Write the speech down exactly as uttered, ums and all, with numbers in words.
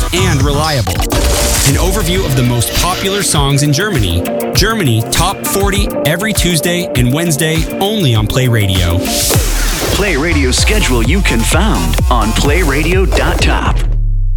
and reliable. An overview of the most popular songs in Germany. Germany Top forty every Tuesday and Wednesday only on Play Radio. Play Radio schedule you can found on play radio dot top.